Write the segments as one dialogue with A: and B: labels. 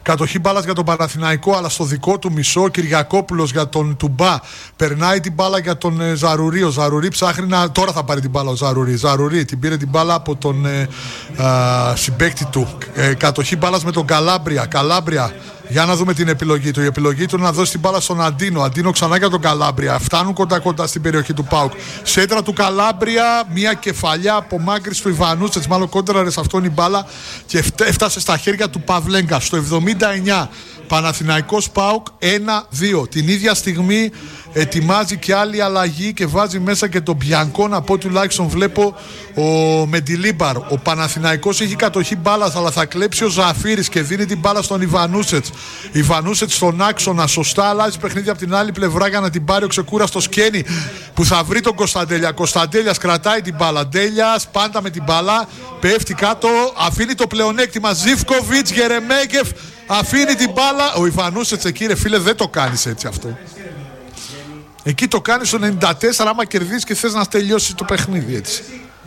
A: Κατοχή μπάλας για τον Παναθηναϊκό, αλλά στο δικό του μισό. Κυριακόπουλος για τον Τουμπά. Περνάει την μπάλα για τον Ζαρουρί. Ο Ζαρουρί ψάχνει να. Τώρα θα πάρει την μπάλα ο Ζαρουρί. Ζαρουρί την πήρε την μπάλα από τον συμπαίκτη του. Κατοχή μπάλας με τον Καλάμπρια. Καλάμπρια. Για να δούμε την επιλογή του. Η επιλογή του είναι να δώσει την μπάλα στον Αντίνο. Αντίνο ξανά για τον Καλάμπρια. Φτάνουν κοντά στην περιοχή του ΠΑΟΚ. Σέντρα του Καλάμπρια. Μια κεφαλιά απομάκρυνση του Ιβανούσετς. Μάλλον κόντραρε σε αυτόν η μπάλα και έφτασε στα χέρια του Παυλέγκα. Στο 79. Παναθηναϊκός ΠΑΟΚ 1-2. Την ίδια στιγμή ετοιμάζει και άλλη αλλαγή και βάζει μέσα και τον Μπιανκόν. Από τουλάχιστον βλέπω ο Μεντιλίμπαρ. Ο Παναθηναϊκός έχει κατοχή μπάλας, αλλά θα κλέψει ο Ζαφύρης και δίνει την μπάλα στον Ιβανούσετς. Ιβανούσετς στον άξονα. Σωστά αλλάζει παιχνίδι από την άλλη πλευρά για να την πάρει ο ξεκούραστος Κένι που θα βρει τον Κωνσταντέλια. Κωνσταντέλιας κρατάει την μπάλα. Ντέλιας πάντα με την μπάλα. Πέφτει κάτω. Αφήνει το πλεονέκτημα. Ζίβκοβιτς, Γερεμέγεφ. Αφήνει την μπάλα. Ο Ιβανούσετς εκεί, ρε φίλε, δεν το κάνεις έτσι αυτό. Εκεί το κάνεις στο 94 άμα κερδίσεις και θες να τελειώσει το παιχνίδι έτσι.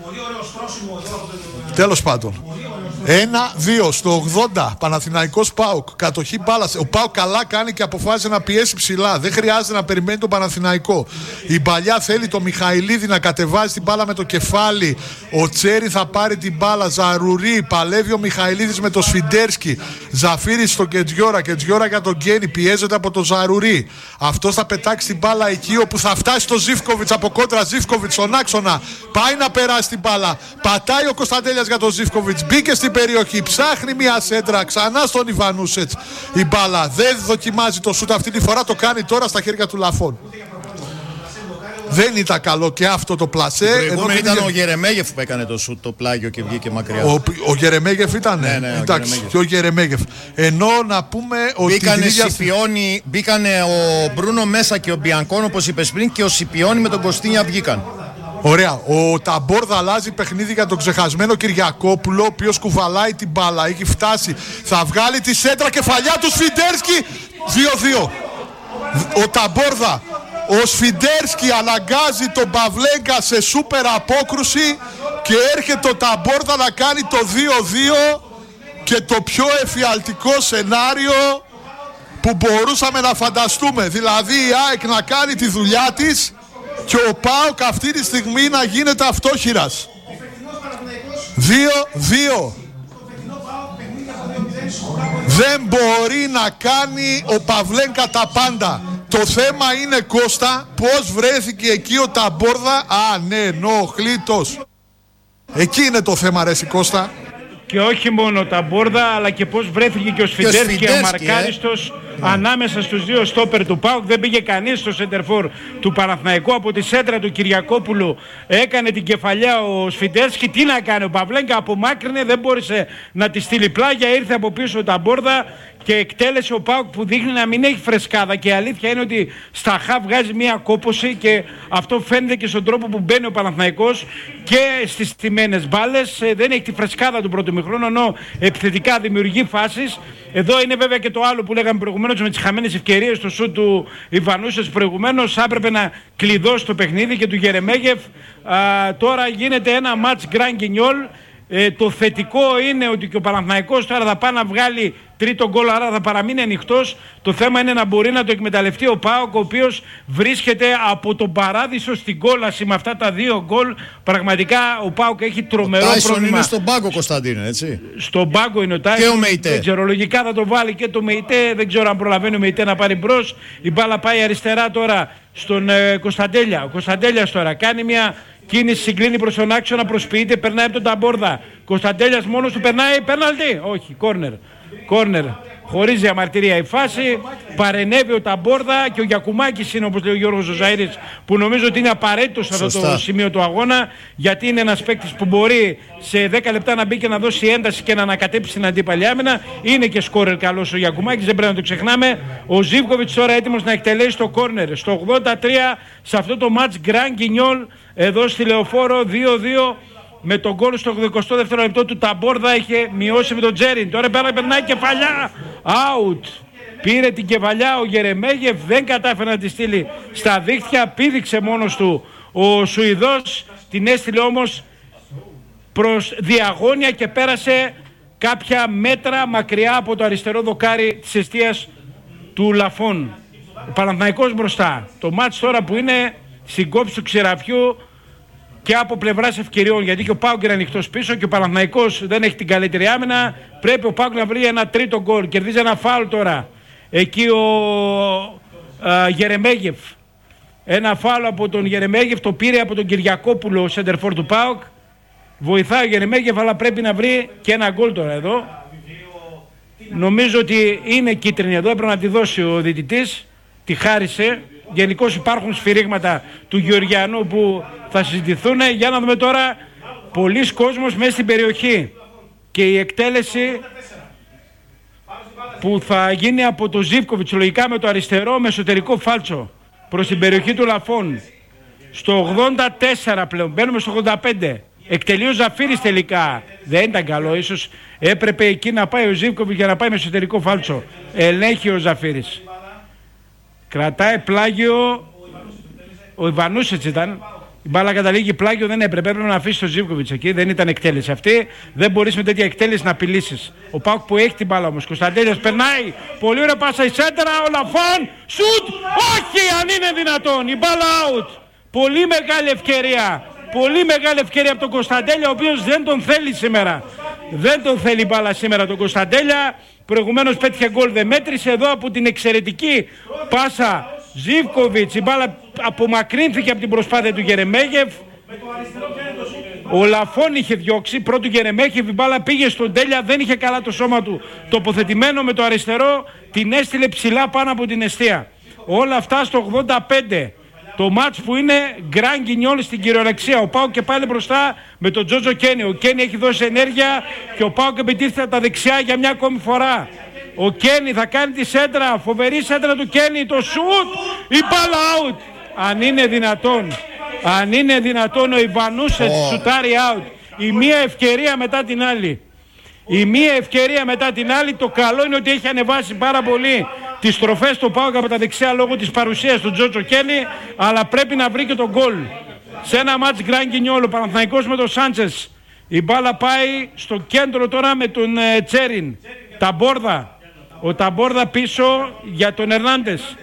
A: Τέλος πάντων. 1-2 στο 80. Παναθηναϊκός ΠΑΟΚ. Κατοχή μπάλας. Ο ΠΑΟΚ καλά κάνει και αποφάσισε να πιέσει ψηλά. Δεν χρειάζεται να περιμένει τον Παναθηναϊκό. Η Μπαλιά θέλει το Μιχαηλίδη να κατεβάζει την μπάλα με το κεφάλι. Ο Τσέρι θα πάρει την μπάλα. Ζαρουρί. Παλεύει ο Μιχαηλίδης με το Σφιντέρσκι. Ζαφύρης στο Κετζιόρα. Κετζιόρα για τον Γκένι. Πιέζεται από τον Ζαρουρί. Αυτός θα πετάξει την μπάλα εκεί όπου θα φτάσει το Ζίβκοβιτς από κόντρα. Ζίβκοβιτς στον άξονα. Πάει να περάσει την μπάλα. Πατάει ο Κωνσταντέλιας για τον Ζίβκοβιτς. Μπήκε στην περιοχή, ψάχνει μια σέντρα ξανά στον Ιβανούσετς. Η μπάλα δεν δοκιμάζει το σούτ αυτή τη φορά, το κάνει τώρα στα χέρια του Λαφών. Δεν ήταν καλό και αυτό το πλασέ.
B: Προηγούμενο ήταν ο Γερεμέγεφ που έκανε το σούτ, το πλάγιο και βγήκε μακριά.
A: Ο Γερεμέγεφ ήταν.
B: Ναι,
A: εντάξει, και ο Γερεμέγεφ. Ενώ να πούμε ότι.
B: Μπήκανε ο Μπρούνο μέσα και ο Μπιανκόν, όπως είπες πριν, και ο Σιπιόνι με τον Κωστίνια βγήκαν.
A: Ωραία. Ο Ταμπόρδα αλλάζει παιχνίδι για τον ξεχασμένο Κυριακόπουλο, ο οποίος κουβαλάει την μπάλα. Έχει φτάσει. Θα βγάλει τη σέντρα, κεφαλιά του Σφιντέρσκι. 2-2. Ο Ταμπόρδα. Ο Σφιντέρσκι αναγκάζει τον Παυλέγκα σε σούπερ απόκρουση και έρχεται ο Ταμπόρδα να κάνει το 2-2 και το πιο εφιαλτικό σενάριο που μπορούσαμε να φανταστούμε. Δηλαδή η ΑΕΚ να κάνει τη δουλειά της και ο ΠΑΟΚ αυτή τη στιγμή να γίνεται αυτόχειρας. 2-2. Δεν μπορεί να κάνει ο Παυλέγκα τα πάντα. Το θέμα είναι, Κώστα, πώς βρέθηκε εκεί ο Ταμπόρδα ανενοχλήτως. Εκεί είναι το θέμα, ρε Κώστα.
C: Και όχι μόνο τα Μπόρδα, αλλά και πώς βρέθηκε και ο Σφιντέρσκι αμαρκάριστος ανάμεσα στους δύο στόπερ του ΠΑΟΚ. Δεν πήγε κανείς στο σεντερφόρ του Παναθηναϊκού. Από τη σέντρα του Κυριακόπουλου έκανε την κεφαλιά ο Σφιντέρσκι. Τι να κάνει, ο Παυλέγκα απομάκρυνε, δεν μπόρεσε να τη στείλει πλάγια. Ήρθε από πίσω ο Ταμπόρδα και εκτέλεσε ο ΠΑΟΚ που δείχνει να μην έχει φρεσκάδα. Και η αλήθεια είναι ότι στα χαφ βγάζει μια κόπωση και αυτό φαίνεται και στον τρόπο που μπαίνει ο Παναθηναϊκός και στις στημένες μπάλες. Δεν έχει τη φρεσκάδα του πρώτου μηχρόνου, ενώ επιθετικά δημιουργεί φάσεις. Εδώ είναι βέβαια και το άλλο που λέγαμε προηγουμένως με τις χαμένες ευκαιρίες στο σούτ του Ιβανούσετς προηγουμένως. Έπρεπε να κλειδώσει το παιχνίδι και του Γερεμέγεφ. Τώρα γίνεται ένα μάτς γκραν γκινιόλ. Το θετικό είναι ότι και ο Παναθηναϊκός τώρα θα πάει να βγάλει τρίτο γκολ, άρα θα παραμείνει ανοιχτός. Το θέμα είναι να μπορεί να το εκμεταλλευτεί ο ΠΑΟΚ, ο οποίος βρίσκεται από τον παράδεισο στην κόλαση με αυτά τα δύο γκολ. Πραγματικά ο ΠΑΟΚ έχει τρομερό πρόβλημα.
B: Είναι στον πάγκο, Κωνσταντίνε, έτσι.
C: Στον πάγκο είναι ο Τάισον.
B: Και ο Μεϊτέ.
C: Δεν ξέρω, λογικά θα το βάλει και το Μεϊτέ. Δεν ξέρω αν προλαβαίνει ο Μεϊτέ να πάρει μπρος. Η μπάλα πάει αριστερά τώρα στον Κωνσταντέλια. Ο Κωνσταντέλιας τώρα κάνει μια κίνηση, συγκλίνει προς τον άξονα, προσποιείται, περνάει από τον Ταμπόρδα. Κωνσταντέλιας μόνος του περνάει, πέναλτι. Όχι, κόρνερ. Χωρίς διαμαρτυρία η φάση. Παρενέβη ο Ταμπόρδα και ο Γιακουμάκης είναι, όπως λέει ο Γιώργος Ζωζαΐρης, που νομίζω ότι είναι απαραίτητος σε αυτό το σημείο του αγώνα, γιατί είναι ένας παίκτης που μπορεί σε 10 λεπτά να μπει και να δώσει ένταση και να ανακατέψει την αντίπαλη άμυνα. Είναι και σκόρερ καλός ο Γιακουμάκης, δεν πρέπει να το ξεχνάμε. Ο Ζίβκοβιτς τώρα έτοιμος να εκτελέσει το κόρνερ. Στο 83 σε αυτό το match Grand Guignol εδώ στη Λεωφόρο 2-2. Με τον γκολ στο 82ο λεπτό του Ταμπόρδα είχε μειώσει με τον Τζέριν. Τώρα περνάει κεφαλιά. Out. Πήρε την κεφαλιά ο Γερεμέγεφ. Δεν κατάφερε να τη στείλει στα δίχτυα. Πήδηξε μόνος του ο Σουηδός. Την έστειλε όμως προς διαγώνια και πέρασε κάποια μέτρα μακριά από το αριστερό δοκάρι της εστίας του Λαφών. Ο Παναθηναϊκός μπροστά. Το μάτς τώρα που είναι στην κόψη του Ξηραφιού και από πλευράς ευκαιριών, γιατί και ο ΠΑΟΚ είναι ανοιχτός πίσω και ο Παναθηναϊκός δεν έχει την καλύτερη άμυνα. Πρέπει ο ΠΑΟΚ να βρει ένα τρίτο γκολ. Κερδίζει ένα φάουλ τώρα. Εκεί ο Γερεμέγεφ. Ένα φάουλ από τον Γερεμέγεφ, το πήρε από τον Κυριακόπουλο, ο σεντερφόρ του ΠΑΟΚ. Βοηθάει ο Γερεμέγεφ, αλλά πρέπει να βρει και ένα γκολ τώρα εδώ. Νομίζω ότι είναι κίτρινη εδώ, έπρεπε να τη δώσει ο διαιτητής. Τη χάρισε. Γενικώς υπάρχουν σφυρίγματα του Γεωργιανού που θα συζητηθούν. Για να δούμε τώρα, πολλοί κόσμος μέσα στην περιοχή και η εκτέλεση που θα γίνει από το Ζίβκοβιτς, λογικά με το αριστερό, με εσωτερικό φάλτσο προς την περιοχή του Λαφών. Στο 84 πλέον, μπαίνουμε στο 85. Εκτελεί ο Ζαφύρης τελικά. Δεν ήταν καλό, ίσως έπρεπε εκεί να πάει ο Ζίβκοβιτς για να πάει με εσωτερικό φάλτσο. Ελέγχει ο Ζαφύρης. Κρατάει πλάγιο, ο Ιβανούσετς ήταν. Η μπάλα καταλήγει πλάγιο, δεν έπρεπε να αφήσει τον Ζίβκοβιτς εκεί, δεν ήταν εκτέλεση αυτή. Δεν μπορείς με τέτοια εκτέλεση να απειλήσεις. Ο ΠΑΟΚ που έχει την μπάλα όμως, Κωνσταντέλιας περνάει, πολύ ωραία πάσα η σέντρα, ο Λαφών, σουτ, όχι αν είναι δυνατόν, η μπάλα out. Πολύ μεγάλη ευκαιρία, πολύ μεγάλη ευκαιρία από τον Κωνσταντέλια, ο οποίος δεν τον θέλει σήμερα. Δεν τον θέλει η μπάλα σήμερα τον Κωνσταντέλια. Προηγουμένως πέτυχε γκολ, δεν μέτρησε. Εδώ από την εξαιρετική πάσα Ζίβκοβιτς η μπάλα απομακρύνθηκε από την προσπάθεια του Γερεμέγεφ. Ο Λαφών είχε διώξει πρώτου Γερεμέγεφ, η μπάλα πήγε στον Τέλια, δεν είχε καλά το σώμα του τοποθετημένο με το αριστερό, την έστειλε ψηλά πάνω από την εστία. Όλα αυτά στο 85. Το μάτς που είναι γκραν γκινιόλ στην κυριολεξία. Ο ΠΑΟΚ και πάλι μπροστά με τον Τζότζο Κένι. Ο Κένι έχει δώσει ενέργεια και ο ΠΑΟΚ επιτίθεται από τα δεξιά για μια ακόμη φορά. Ο Κένι θα κάνει τη σέντρα, φοβερή σέντρα του Κένι, το σουτ, η μπάλα out. Αν είναι δυνατόν, αν είναι δυνατόν ο Ιβανούσετς σουτάρει out. Η μία ευκαιρία μετά την άλλη. Η μία ευκαιρία μετά την άλλη. Το καλό είναι ότι έχει ανεβάσει πάρα πολύ τις στροφές του ΠΑΟΚ από τα δεξιά λόγω της παρουσίας του Τζότζο Κένι, αλλά πρέπει να βρει και τον γκολ. Σε ένα μάτς γκραν γκινιόλ, ο Παναθηναϊκός με τον Σάντσες. Η μπάλα πάει στο κέντρο τώρα με τον Τσέριν. Ταμπόρδα. Ο Ταμπόρδα πίσω για τον Ερνάντες.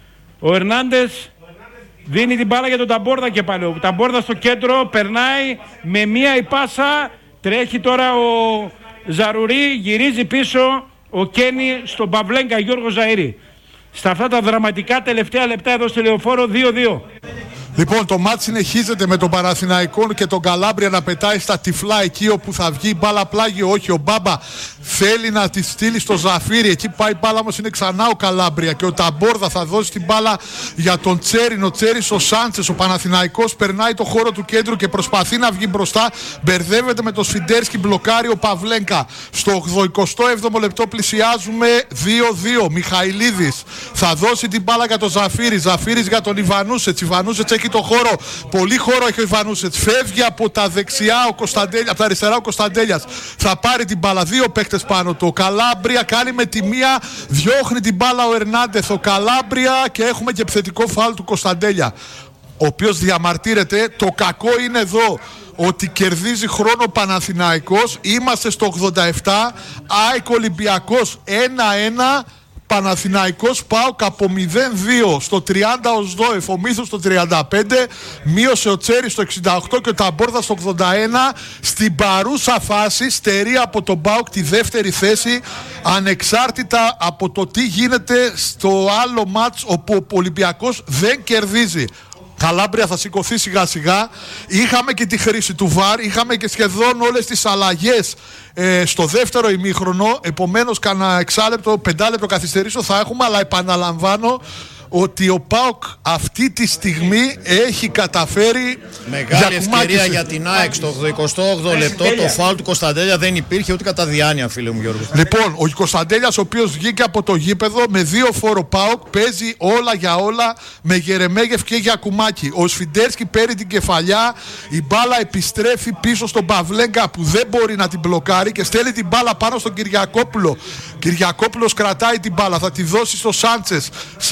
C: Ο Ερνάντες δίνει την μπάλα για τον Ταμπόρδα και πάλι. Ο Ταμπόρδα στο κέντρο περνάει με μία η πάσα. Τρέχει τώρα ο Ζαρουρί, γυρίζει πίσω ο Κένι στον Παυλέγκα, Γιώργο Ζαΐρη. Στα αυτά τα δραματικά τελευταία λεπτά εδώ στη Λεωφόρο 2-2.
A: Λοιπόν, το μάτς συνεχίζεται με τον Παναθηναϊκό και τον Καλάμπρια να πετάει στα τυφλά εκεί όπου θα βγει η μπάλα πλάγιο. Όχι, ο Μπάμπα θέλει να τη στείλει στο Ζαφύρι. Εκεί πάει η μπάλα, όμως είναι ξανά ο Καλάμπρια και ο Ταμπόρδα θα δώσει την μπάλα για τον Τσέριν. Ο Τσέριν ο Σάντσες. Ο Παναθηναϊκός περνάει το χώρο του κέντρου και προσπαθεί να βγει μπροστά. Μπερδεύεται με τον Σφιντέρσκι, μπλοκάρει ο Παυλέγκα. Στο 27ο λεπτό πλησιάζουμε 2-2. Μιχαηλίδης θα δώσει την μπάλα για τον Ζαφύρι. Ζαφύρις για τον Ιβανούσετς. Ιβανούσετς έχει το χώρο. Πολύ χώρο έχει ο Ιβανούσετς. Φεύγει από τα δεξιά ο Κωνσταντέλιας, από τα αριστερά ο Κωνσταντέλιας. Θα πάρει την μπάλα. Δύο παίκτες πάνω του. Ο Καλάμπρια κάνει με τη μία, διώχνει την μπάλα ο Ερνάντεθ. Ο Καλάμπρια και έχουμε και επιθετικό φάουλ του Κωνσταντέλια, ο οποίος διαμαρτύρεται. Το κακό είναι εδώ ότι κερδίζει χρόνο Παναθηναϊκός. Είμαστε στο 87. ΑΕΚ Ολυμπιακός 1-1. Παναθηναϊκός ΠΑΟΚ από 0-2 στο 30 ο Σδόεφ, ο Μίθος στο 35, μείωσε ο Τσέρις στο 68 και ο Ταμπόρδα στο 81. Στην παρούσα φάση στερεί από τον ΠΑΟΚ τη δεύτερη θέση, ανεξάρτητα από το τι γίνεται στο άλλο μάτς όπου ο Ολυμπιακός δεν κερδίζει. Καλάμπρια θα σηκωθεί σιγά σιγά. Είχαμε και τη χρήση του ΒΑΡ, είχαμε και σχεδόν όλες τις αλλαγές στο δεύτερο ημίχρονο. Επομένως κανένα εξάλεπτο, πεντάλεπτο καθυστερήσω θα έχουμε, αλλά επαναλαμβάνω ότι ο ΠΑΟΚ αυτή τη στιγμή έχει καταφέρει.
B: Μεγάλη ευκαιρία για την ΑΕΚ στο 28ο λεπτό. Το φάουλ του Κωνσταντέλια δεν υπήρχε ούτε κατά διάνοια, φίλε μου Γιώργο.
A: Λοιπόν, ο Κωνσταντέλιας, ο οποίος βγήκε από το γήπεδο με δύο φόρο ΠΑΟΚ, παίζει όλα για όλα με Γερεμέγεφ και Γιακουμάκη. Ο Σφιντέρσκι παίρνει την κεφαλιά, η μπάλα επιστρέφει πίσω στον Παυλέγκα που δεν μπορεί να την μπλοκάρει και στέλνει την μπάλα πάνω στον Κυριακόπουλο. Κυριακόπουλος κρατάει την μπάλα, θα τη δώσει στο Σάντσες. Σάντσες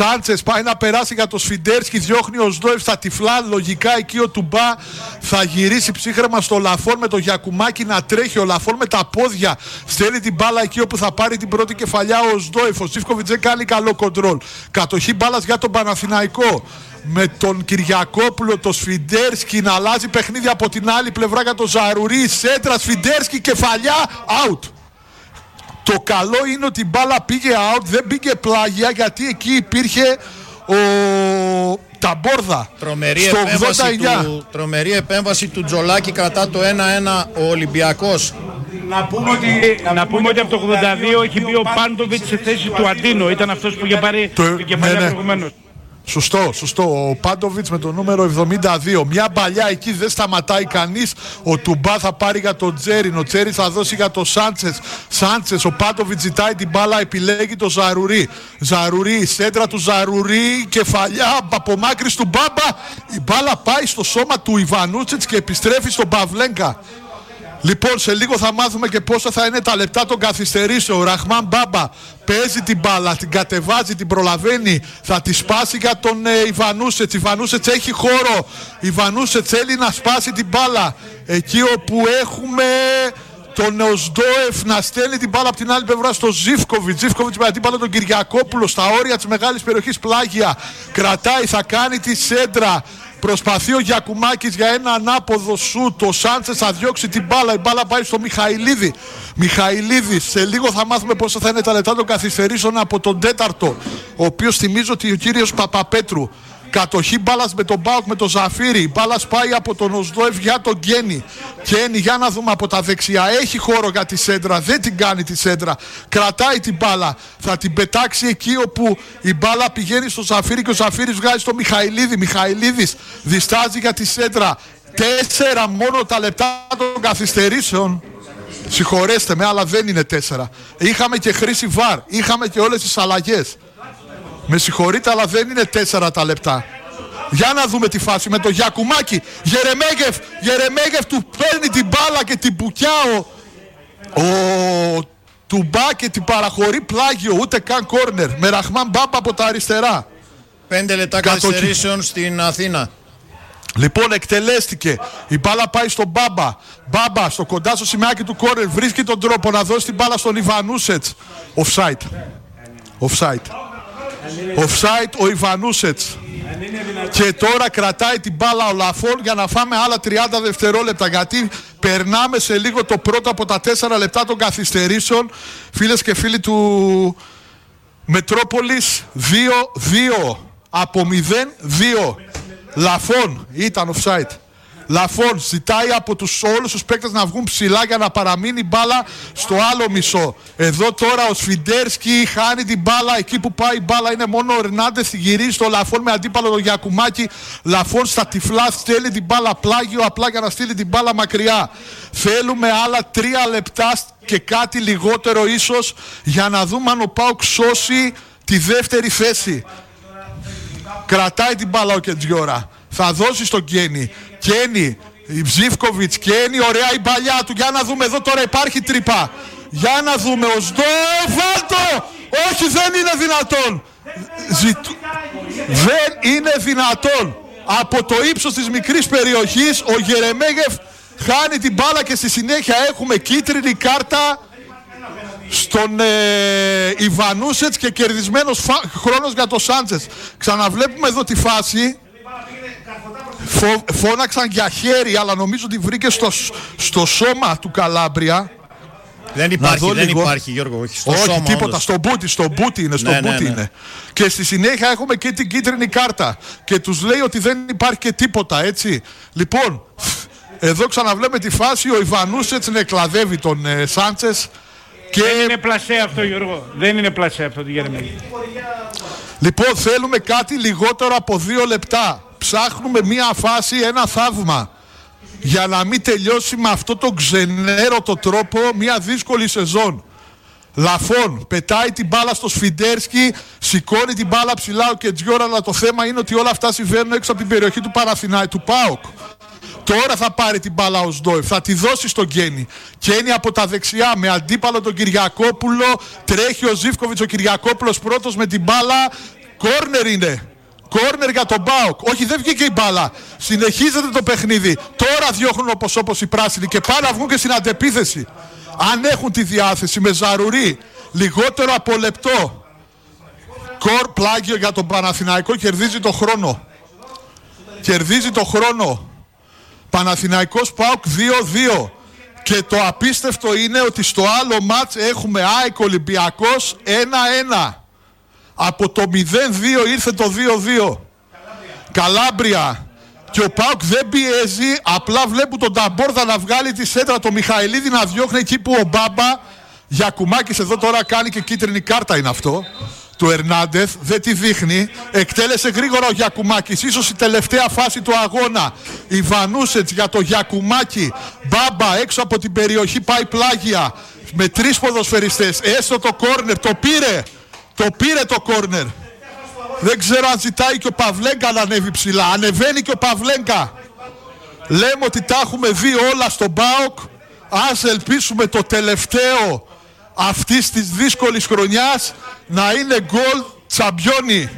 A: πάει να περάσει για το Σφιντέρσκι, διώχνει ο Σντόεφ στα τυφλά. Λογικά εκεί ο Τουμπά θα γυρίσει ψύχρεμα στο Λαφόν με το Γιακουμάκι να τρέχει. Ο Λαφόν με τα πόδια στέλνει την μπάλα εκεί όπου θα πάρει την πρώτη κεφαλιά ο Σντόεφ. Ο Ζίβκοβιτς δεν κάνει καλό κοντρόλ. Κατοχή μπάλας για τον Παναθηναϊκό. Με τον Κυριακόπουλο, το Σφιντέρσκι να αλλάζει παιχνίδι από την άλλη πλευρά για τον Ζαρουρί. Σέντρα, Σφιντέρσκι, κεφαλιά, out. Το καλό είναι ότι η μπάλα πήγε out, δεν πήγε πλάγια, γιατί εκεί υπήρχε τα μπόρδα.
B: Τρομερή επέμβαση του Τζολάκη, κρατά το 1-1 ο Ολυμπιακός.
C: Να πούμε ότι από το 82 έχει μπει ο Πάντοβιτς σε θέση του Αντίνο. Ήταν αυτός που είχε πάρει την κεφαλιά προηγουμένως.
A: Σωστό. Ο Πάντοβιτς με το νούμερο 72. Μια παλιά εκεί δεν σταματάει κανείς. Ο Τουμπά θα πάρει για τον Τζέριν. Ο Τζέριν θα δώσει για τον Σάντσες. Ο Πάντοβιτς ζητάει την μπάλα, επιλέγει το Ζαρουρί. Σέντρα του Ζαρουρί. Κεφαλιά, απομάκρυνση του Μπάμπα. Η μπάλα πάει στο σώμα του Ιβανούτσετς και επιστρέφει στον Παυλένκα. Λοιπόν, σε λίγο θα μάθουμε και πόσα θα είναι τα λεπτά των καθυστερήσεων. Ο Ραχμάν Μπάμπα παίζει την μπάλα, την κατεβάζει, την προλαβαίνει. Θα τη σπάσει για τον Ιβανούσετς. Ιβανούσετς έχει χώρο. Ιβανούσετς θέλει να σπάσει την μπάλα. Εκεί όπου έχουμε τον Οσντόεφ να στέλνει την μπάλα από την άλλη πλευρά στο Ζίβκοβιτς. Ζίβκοβιτς με αντίπαλο τον Κυριακόπουλο στα όρια της μεγάλης περιοχής πλάγια. Κρατάει, θα κάνει τη σέντρα. Προσπαθεί ο Γιακουμάκης για ένα ανάποδο σουτ. Ο Σάντσες θα διώξει την μπάλα. Η μπάλα πάει στο Μιχαηλίδη. Μιχαηλίδης, σε λίγο θα μάθουμε πόσα θα είναι τα λεπτά των καθυστερήσεων από τον τέταρτο. Ο οποίος θυμίζω ότι ο κύριος Παπαπέτρου. Κατοχή μπάλας με τον Μπάουκ με τον Ζαφύρι. Η μπάλα πάει από τον Οσντόεφ για τον Γκένι. Γκένι, για να δούμε από τα δεξιά. Έχει χώρο για τη σέντρα. Δεν την κάνει τη σέντρα. Κρατάει την μπάλα. Θα την πετάξει εκεί όπου η μπάλα πηγαίνει στο Ζαφύρι και ο Ζαφύρις βγάζει στο Μιχαηλίδη. Μιχαηλίδης διστάζει για τη σέντρα. 4 μόνο τα λεπτά των καθυστερήσεων. Συγχωρέστε με, αλλά δεν είναι 4. Είχαμε και χρήση βαρ. Είχαμε και όλες τις αλλαγές. Με συγχωρείτε, αλλά δεν είναι 4 τα λεπτά. Για να δούμε τη φάση με το Γιακουμάκι. Γερεμέγεφ του παίρνει την μπάλα και την μπουκιά ο Τουμπά και την παραχωρεί πλάγιο, ούτε καν κόρνερ. Με Ραχμάν Μπάμπα από τα αριστερά.
B: 5 λεπτά καθυστερήσεων στην Αθήνα.
A: Λοιπόν, εκτελέστηκε. Η μπάλα πάει στον Μπάμπα. Μπάμπα στο κοντά στο σημαίακι του κόρνερ. Βρίσκει τον τρόπο να δώσει την μπάλα στον Ιβανούσετς. Offside ο Ιβανούσετς. Και τώρα κρατάει την μπάλα ο Λαφόν για να φάμε άλλα 30 δευτερόλεπτα. Γιατί περνάμε σε λίγο το πρώτο από τα 4 λεπτά των καθυστερήσεων. Φίλες και φίλοι του Μετρόπολης, 2-2. Από 0-2. Λαφόν ήταν offside. Λαφόν ζητάει από όλους τους παίκτες να βγουν ψηλά για να παραμείνει μπάλα στο άλλο μισό. Εδώ τώρα ο Σφιντέρσκι χάνει την μπάλα. Εκεί που πάει η μπάλα είναι μόνο ο Ερνάντες. Γυρίζει στο Λαφόν με αντίπαλο τον Γιακουμάκη. Λαφόν στα τυφλά στέλνει την μπάλα πλάγιο, απλά για να στείλει την μπάλα μακριά. Θέλουμε άλλα 3 λεπτά και κάτι λιγότερο ίσως για να δούμε αν ο ΠΑΟΚ σώσει τη δεύτερη θέση. Κρατάει την μπάλα ο Κεντζιόρα. Θα δώσει στον Γκένι. Γκένι, Ζίβκοβιτς, Γκένι, ωραία η παλιά του. Για να δούμε εδώ τώρα υπάρχει τρύπα. Για να δούμε ο Σντόεφ. Όχι, δεν είναι δυνατόν. Δεν είναι δυνατόν. Από το ύψος της μικρής περιοχής ο Γερεμέγεφ χάνει την μπάλα και στη συνέχεια έχουμε κίτρινη κάρτα στον Ιβανούσετς και κερδισμένος χρόνος για το Σάντσες. Ξαναβλέπουμε εδώ τη φάση. Φώναξαν για χέρι, αλλά νομίζω ότι βρήκε στο σώμα του Καλάμπρια.
B: Δεν υπάρχει Γιώργο, όχι στο σώμα.
A: Όχι, τίποτα, στο μπούτι είναι,
B: ναι.
A: Και στη συνέχεια έχουμε και την κίτρινη κάρτα. Και τους λέει ότι δεν υπάρχει και τίποτα, έτσι. Λοιπόν, εδώ ξαναβλέπουμε τη φάση, ο Ιβανούσετς εκλαδεύει τον Σάντσες.
C: Και... Δεν είναι πλασέ αυτό, Γιώργο. Δεν είναι πλασέ αυτό το Γερεμέγεφ. Λοιπόν, θέλουμε κάτι λιγότερο από 2 λεπτά. Ψάχνουμε μία φάση, ένα θαύμα. Για να μην τελειώσει με αυτό το ξενέρωτο τρόπο μία δύσκολη σεζόν. Λαφόν πετάει την μπάλα στο Σφιντέρσκι, σηκώνει την μπάλα ψηλά ο Κεντζιόρα, αλλά το θέμα είναι ότι όλα αυτά συμβαίνουν έξω από την περιοχή του του ΠΑΟΚ. Τώρα θα πάρει την μπάλα ο Σντόεφ, θα τη δώσει στον Γκένι. Γκένι από τα δεξιά με αντίπαλο τον Κυριακόπουλο. Τρέχει ο Ζίβκοβιτς, ο Κυριακόπουλος πρώτος με την μπάλα.
A: Κόρνερ είναι. Κόρνερ για τον ΠΑΟΚ. Όχι, δεν βγήκε η μπάλα. Συνεχίζεται το παιχνίδι. Τώρα διώχνουν όπως οι πράσινοι και πάνε να βγουν και στην αντεπίθεση. Αν έχουν τη διάθεση με Ζαρουρί, λιγότερο από λεπτό. Πλάγιο για τον Παναθηναϊκό, κερδίζει το χρόνο. Κερδίζει το χρόνο. Παναθηναϊκός ΠΑΟΚ 2-2. Και το απίστευτο είναι ότι στο άλλο μάτς έχουμε ΑΕΚ Ολυμπιακός 1-1. Από το 0-2 ήρθε το 2-2. Καλάμπρια. Και ο ΠΑΟΚ δεν πιέζει, απλά βλέπουν τον Ταμπόρδα να βγάλει τη σέντρα, το Μιχαηλίδη να διώχνει εκεί που ο Μπάμπα Γιακουμάκης εδώ τώρα κάνει και κίτρινη κάρτα είναι αυτό. Του Ερνάντεθ, δεν τη δείχνει. Εκτέλεσε γρήγορα ο Γιακουμάκης. Ίσως η τελευταία φάση του αγώνα. Ιβανούσετς για το Γιακουμάκη. Μπάμπα έξω από την περιοχή πάει πλάγια. Με 3 ποδοσφαιριστές. Έστω το κόρνερ. Το πήρε. Το πήρε το κόρνερ. Δεν ξέρω αν ζητάει και ο Παυλέγκα να ανέβει ψηλά. Ανεβαίνει και ο Παυλέγκα. Λέμε ότι τα έχουμε δει όλα στον ΠΑΟΚ. Ας ελπίσουμε το τελευταίο αυτής της δύσκολης χρονιάς να είναι γκολ τσαμπιόνι.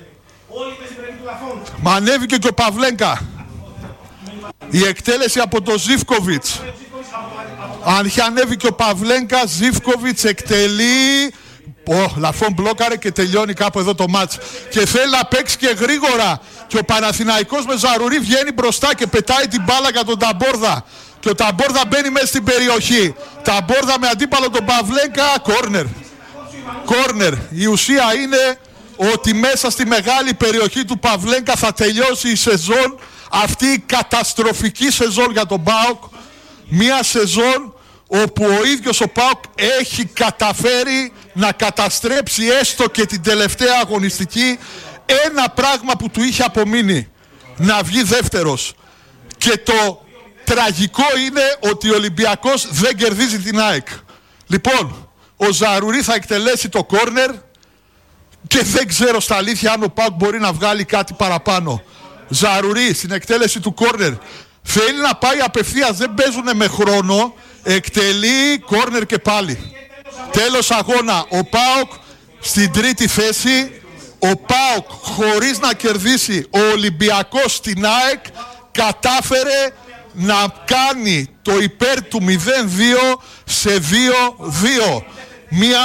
A: Μα ανέβηκε και ο Παυλέγκα. Η εκτέλεση από τον Ζίβκοβιτς. Αν είχε ανέβει και ο Παυλέγκα, Ζίβκοβιτς εκτελεί. Λαφόν μπλόκαρε και τελειώνει κάπου εδώ το μάτς. Και θέλει να παίξει και γρήγορα. Και ο Παναθηναϊκός με Ζαρουρί βγαίνει μπροστά και πετάει την μπάλα για τον Ταμπόρδα. Και ο Ταμπόρδα μπαίνει μέσα στην περιοχή. Ταμπόρδα με αντίπαλο τον Παυλέγκα. Κόρνερ. Κόρνερ. Η ουσία είναι ότι μέσα στη μεγάλη περιοχή του Παυλέγκα θα τελειώσει η σεζόν. Αυτή η καταστροφική σεζόν για τον ΠΑΟΚ. Μια σεζόν όπου ο ίδιος ο ΠΑΟΚ έχει καταφέρει να καταστρέψει έστω και την τελευταία αγωνιστική ένα πράγμα που του είχε απομείνει. Να βγει δεύτερος. Και το τραγικό είναι ότι ο Ολυμπιακός δεν κερδίζει την ΑΕΚ. Λοιπόν, ο Ζαρουρί θα εκτελέσει το κόρνερ και δεν ξέρω στα αλήθεια αν ο ΠΑΟΚ μπορεί να βγάλει κάτι παραπάνω. Ζαρουρί στην εκτέλεση του κόρνερ. Θέλει να πάει απευθείας, δεν παίζουν με χρόνο. Εκτελεί κόρνερ και πάλι. Τέλος αγώνα. Ο ΠΑΟΚ στην τρίτη θέση. Ο ΠΑΟΚ χωρίς να κερδίσει. Ο Ολυμπιακός στην ΑΕΚ κατάφερε να κάνει το υπέρ του 0-2 σε 2-2. Μια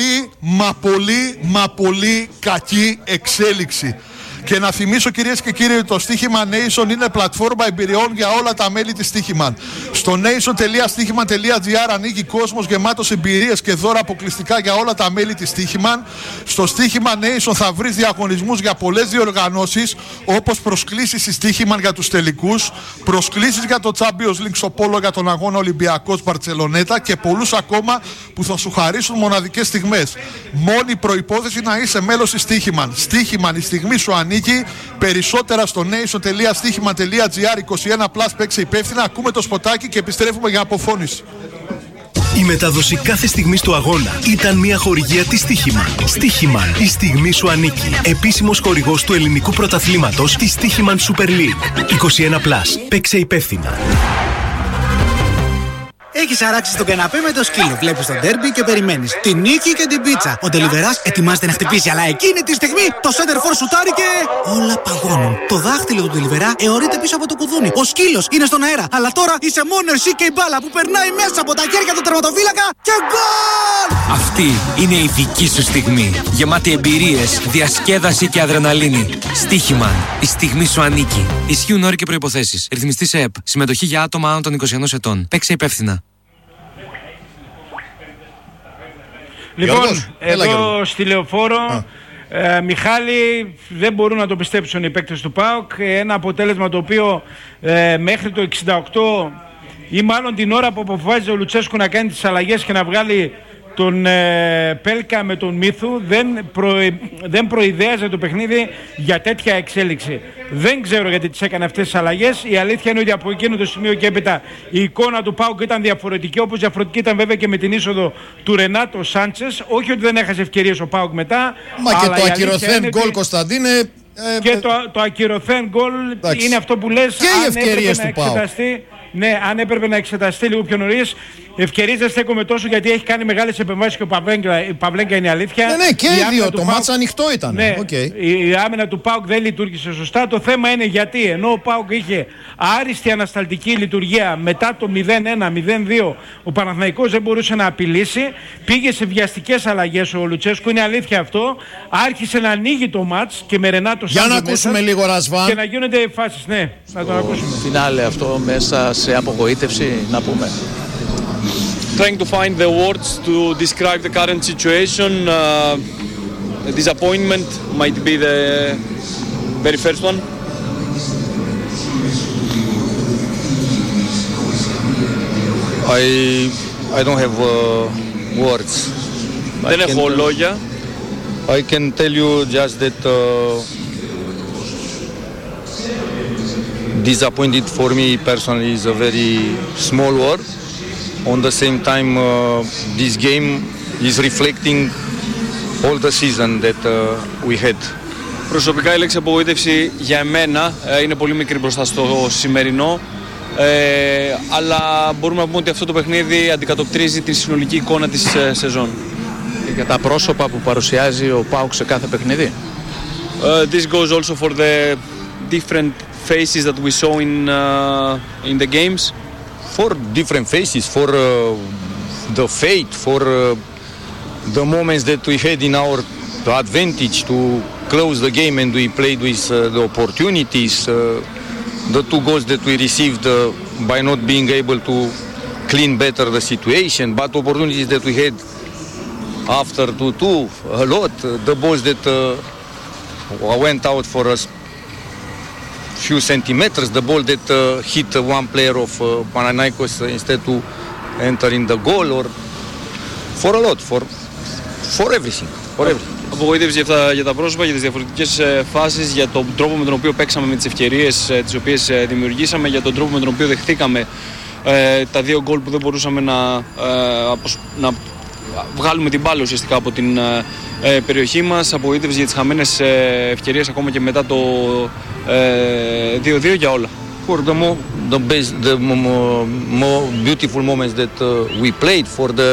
A: πολύ κακή εξέλιξη. Και να θυμίσω κυρίες και κύριοι, το Στοίχημα Nation είναι πλατφόρμα εμπειριών για όλα τα μέλη της Στοίχημαν. Στο nation.stichiman.gr ανοίγει κόσμος γεμάτος εμπειρίες και δώρα αποκλειστικά για όλα τα μέλη της Στοίχημαν. Στο Στοίχημα Nation θα βρεις διαγωνισμούς για πολλές διοργανώσεις, όπως προσκλήσεις στη Στοίχημαν για τους τελικούς, προσκλήσεις για το Champions League στο Πόλο για τον αγώνα Ολυμπιακός Μπαρτσελονέτα και πολλούς ακόμα που θα σου χαρίσουν μοναδικές στιγμές. Μόνη προϋπόθεση να είσαι μέλος της Στοίχημαν. Στοίχημαν, η στιγμή σου ανήκει. Περισσότερα στο nation.stichiman.gr. 21+, παίξε υπεύθυνα. Ακούμε το σποτάκι και επιστρέφουμε για αποφώνηση.
D: Η μετάδοση κάθε στιγμής του αγώνα ήταν μια χορηγία της Στοίχημαν. Στοίχημαν, η στιγμή σου ανήκει. Επίσημος χορηγός του ελληνικού πρωταθλήματος της Στοίχημαν Super League. 21+, παίξε υπεύθυνα.
E: Έχεις αράξει στον καναπέ με το σκύλο. Βλέπεις τον ντέρμπι και περιμένεις τη νίκη και την πίτσα. Ο Ντελιβεράς ετοιμάζεται να χτυπήσει, αλλά εκείνη τη στιγμή το σέντερφορ σουτάρει και όλα παγώνουν. Το δάχτυλο του Ντελιβερά αιωρείται πίσω από το κουδούνι. Ο σκύλος είναι στον αέρα, αλλά τώρα είσαι μόνο εσύ και η μπάλα που περνάει μέσα από τα χέρια του τερματοφύλακα και γκολ!
F: Αυτή είναι η δική σου στιγμή. Γεμάτη εμπειρίες, διασκέδαση και αδρεναλίνη. Στοίχημαν. Η στιγμή σου ανήκει. Ισχύουν όροι και προϋποθέσεις. Ρυθμιστής ΕΕΠ. Συμμετοχή για άτομα άνω των 21 ετών. Παίξε υπεύθυνα.
C: Λοιπόν, εδώ στη Λεωφόρο, Μιχάλη, δεν μπορούν να το πιστέψουν οι παίκτες του ΠΑΟΚ. Ένα αποτέλεσμα το οποίο μέχρι το 68 ή μάλλον την ώρα που αποφάσισε ο Λουτσέσκου να κάνει τις αλλαγές και να βγάλει τον Πέλκα με τον Μίθου, δεν προειδέαζε το παιχνίδι για τέτοια εξέλιξη. Δεν ξέρω γιατί τις έκανε αυτές τις αλλαγές. Η αλήθεια είναι ότι από εκείνο το σημείο και έπειτα η εικόνα του ΠΑΟΚ ήταν διαφορετική, όπως διαφορετική ήταν βέβαια και με την είσοδο του Ρενάτο Σάντσες. Όχι ότι δεν έχασε ευκαιρίες ο ΠΑΟΚ μετά.
B: Μα και το ακυρωθέν γκολ, Κωνσταντίνε.
C: Και το ακυρωθέν γκολ είναι αυτό που λες.
B: Και οι ευκαιρίες του ΠΑΟΚ.
C: Ναι, αν έπρεπε να εξεταστεί λίγο πιο νωρίς. Ευκαιρίες δεν στέκομαι τόσο γιατί έχει κάνει μεγάλες επεμβάσεις και ο Παυλέγκα είναι η αλήθεια.
B: Ναι, και οι δύο. Το μάτς ανοιχτό ήταν.
C: Ναι, η άμυνα του ΠΑΟΚ δεν λειτουργήσε σωστά. Το θέμα είναι γιατί ενώ ο ΠΑΟΚ είχε άριστη ανασταλτική λειτουργία μετά το 0-1, 0-2, ο Παναθηναϊκός δεν μπορούσε να απειλήσει. Πήγε σε βιαστικές αλλαγές ο Λουτσέσκου, είναι αλήθεια αυτό. Άρχισε να ανοίγει το μάτς και με Ρενάτο Σάντο.
B: Για να ακούσουμε λίγο, Ρασβάν.
C: Και να γίνονται φάσεις. Ναι, να το ακούσουμε.
G: Φινάλε αυτό μέσα σε απογοήτευση, να πούμε.
H: Trying to find the words to describe the current situation. Disappointment might be the very first one.
I: I don't have words.
H: Δεν έχω λόγια.
I: I can tell you just that disappointed for me personally is a very small word. On the same time, this game is reflecting all the season that we had.
H: Προσωπικά η λέξη απογοήτευση για εμένα είναι πολύ μικρή μπροστά στο σημερινό, αλλά μπορούμε να πούμε ότι αυτό το παιχνίδι αντικατοπτρίζει τη συνολική εικόνα της σεζόν.
G: Και για τα πρόσωπα που παρουσιάζει ο ΠΑΟΚ σε κάθε παιχνίδι.
H: This goes also for the different faces that we saw in the games.
I: For different faces, for the fate, for the moments that we had in our advantage to close the game and we played with the opportunities, the 2 goals that we received by not being able to clean better the situation, but opportunities that we had after 2-2, a lot, the balls that went out for us few centimeters, the ball that hit one player of Panathinaikos instead to enter in the goal, or for a lot, for everything.
H: Απογοήτευση για τα πρόσωπα, για τις διαφορετικές φάσεις, για τον τρόπο με τον οποίο παίξαμε με τις ευκαιρίες τις οποίες δημιουργήσαμε, για τον τρόπο με τον οποίο δεχτήκαμε τα 2 γκολ που δεν μπορούσαμε να βγάλουμε την μπάλα ουσιαστικά από την περιοχή μας. Απογοήτευση για τις χαμένες ευκαιρίες ακόμα και μετά το 2-2 για όλα.
I: For the more beautiful moments that we played, for the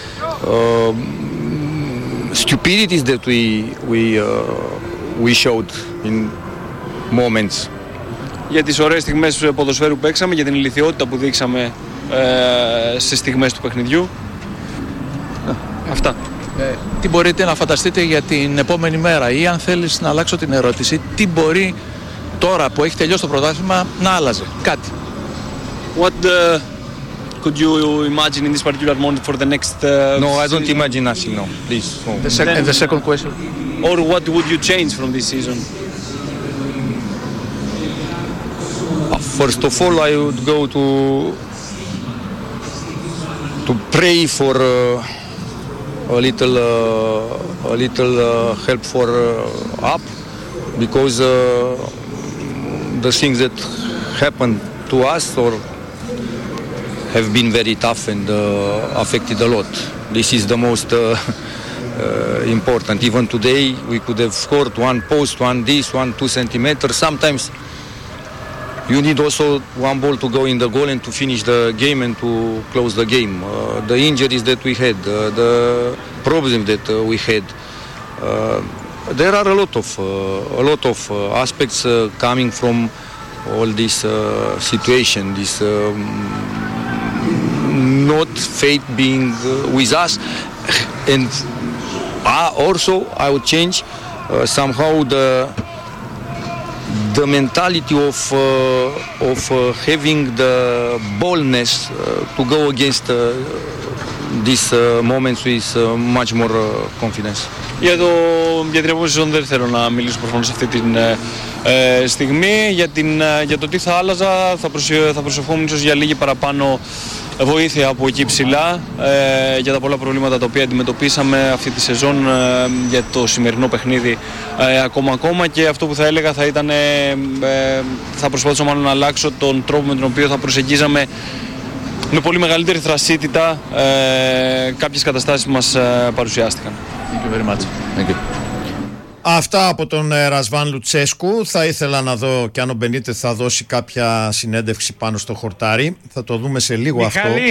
I: stupidities that we showed in moments.
H: Για τις ωραίες στιγμές του ποδοσφαίρου που παίξαμε, για την ηλιθιότητα που δείξαμε σε στιγμές του παιχνιδιού. Αυτά.
G: Τι μπορείτε να φανταστείτε για την επόμενη μέρα, ή αν θέλεις να αλλάξω την ερώτηση, τι μπορεί τώρα που έχει τελειώσει το πρωτάθλημα να άλλαζε κάτι?
H: What could you imagine in this particular moment for the next
I: No, I don't imagine nothing, no. Please. No.
G: The second question.
H: Or what would you change from this season?
I: First of all, I would go to pray for a little help for up, because the things that happened to us or have been very tough and affected a lot. This is the most important. Even today we could have scored one post, one this, 1-2 centimeters. Sometimes you need also one ball to go in the goal and to finish the game and to close the game. The injuries that we had, the problems that we had. There are a lot of aspects coming from all this situation, this not fate being with us, and also I would change somehow the mentality of having the boldness to go against these moments with much more confidence.
H: Για την επόμενη σεζόν δεν θέλω να μιλήσω προφανώς αυτή τη στιγμή. Για το τι θα άλλαζα, θα προσευχόμουν ίσως για λίγη παραπάνω βοήθεια από εκεί ψηλά, για τα πολλά προβλήματα τα οποία αντιμετωπίσαμε αυτή τη σεζόν, για το σημερινό παιχνίδι ακόμα, και αυτό που θα έλεγα θα ήταν, θα προσπαθήσω μάλλον να αλλάξω τον τρόπο με τον οποίο θα προσεγγίζαμε με πολύ μεγαλύτερη θρασίτητα κάποιες καταστάσεις που μας παρουσιάστηκαν.
G: Thank you very much. Thank you.
B: Αυτά από τον Ρασβάν Λουτσέσκου. Θα ήθελα να δω και αν ο Μπενίτεθ θα δώσει κάποια συνέντευξη πάνω στο χορτάρι. Θα το δούμε σε λίγο. Μιχάλη, αυτό.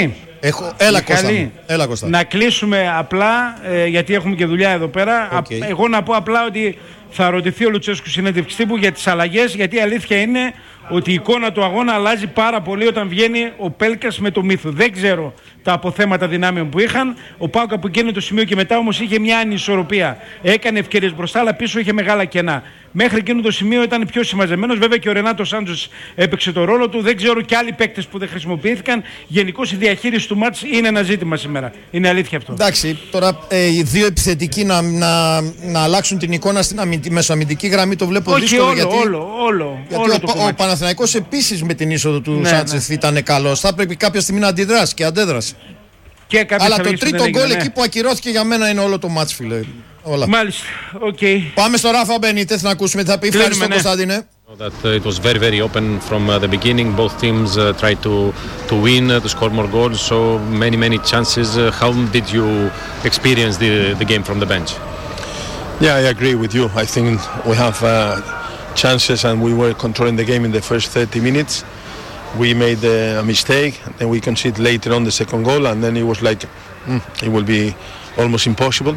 B: Έλα Κώστα.
C: Να κλείσουμε απλά, γιατί έχουμε και δουλειά εδώ πέρα. Εγώ να πω απλά ότι θα ρωτηθεί ο Λουτσέσκου συνέντευξη τύπου για τις αλλαγές, γιατί η αλήθεια είναι ότι η εικόνα του αγώνα αλλάζει πάρα πολύ όταν βγαίνει ο Πέλκας με το Μύθου. Δεν ξέρω τα αποθέματα δυνάμεων που είχαν. Ο ΠΑΟΚ από εκείνο το σημείο και μετά όμως είχε μια ανισορροπία. Έκανε ευκαιρίες μπροστά, αλλά πίσω είχε μεγάλα κενά. Μέχρι εκείνο το σημείο ήταν πιο συμμαζεμένος. Βέβαια και ο Ρενάτο Σάντζος έπαιξε το ρόλο του. Δεν ξέρω και άλλοι παίκτες που δεν χρησιμοποιήθηκαν. Γενικώς η διαχείριση του μάτς είναι ένα ζήτημα σήμερα. Είναι αλήθεια αυτό.
B: Εντάξει, τώρα οι δύο επιθετικοί να αλλάξουν την εικόνα στην μεσοαμυντική γραμμή το βλέπω δύσκολο.
C: Γιατί
B: ο Παναθηναϊκός επίσης με την είσοδο του Σάντσεφ ήταν καλός. Θα πρέπει κάποια στιγμή να αντιδράσει και αντέδρασε. Αλλά το τρίτο γκολ εκεί που ακυρώθηκε για μένα είναι όλο το μάτς, φίλε. Όλα.
C: Μάλιστα,
B: Πάμε στο Ράφα Μπενίτεθ να ακούσουμε τι θα πει. Ευχαριστώ, Κωνσταντίνε.
J: That it was very, very open from the beginning. Both teams tried to win, to score more goals. So many chances. How did you experience the game from the bench?
K: Yeah, I agree with you. I think we have chances and we were controlling the game in the first 30 minutes. We made a mistake and we conceded later on the second goal and then it was like it will be almost impossible.